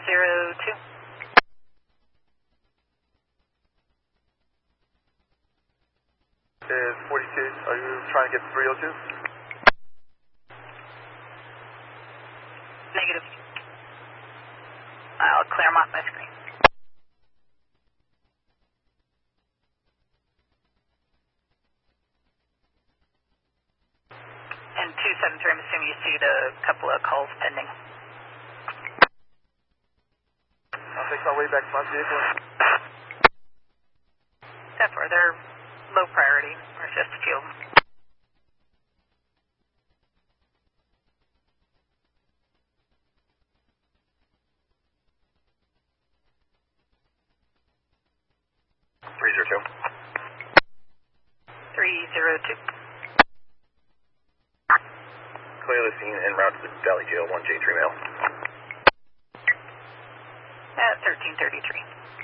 302. Is 42, are you trying to get 302? Negative. I'll clear them off my screen. And 273, I'm assuming you see the couple of calls pending. I'll take my way back to my vehicle. That's where they're low priority. There's just a few of them. Clear the scene en route to the Valley Jail, 1J3 mail. At 1333.